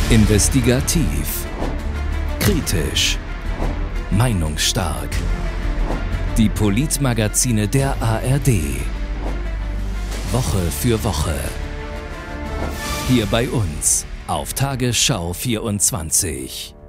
Investigativ, kritisch, meinungsstark. Die Politmagazine der ARD. Woche für Woche. Hier bei uns auf Tagesschau 24.